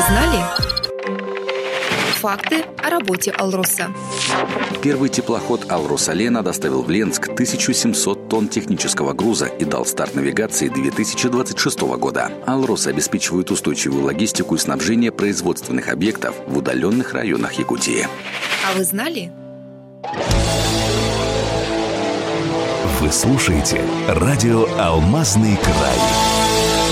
знали? Факты о работе «Алроса». Первый теплоход «Алрос-Алена» доставил в Ленск 1700 тонн технического груза и дал старт навигации 2026 года. «Алрос» обеспечивает устойчивую логистику и снабжение производственных объектов в удаленных районах Якутии. А вы знали? Вы слушаете радио «Алмазный край».